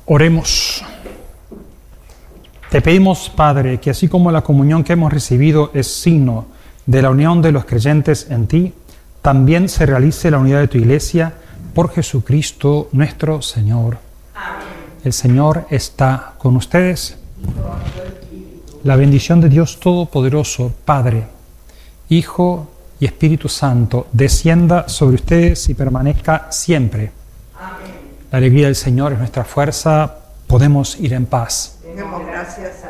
Oremos. Te pedimos, Padre, que así como la comunión que hemos recibido es signo de la unión de los creyentes en ti, también se realice la unidad de tu Iglesia por Jesucristo nuestro Señor. Amén. El Señor está con ustedes. La bendición de Dios Todopoderoso, Padre, Hijo y Espíritu Santo, descienda sobre ustedes y permanezca siempre. Amén. La alegría del Señor es nuestra fuerza. Podemos ir en paz. Demos gracias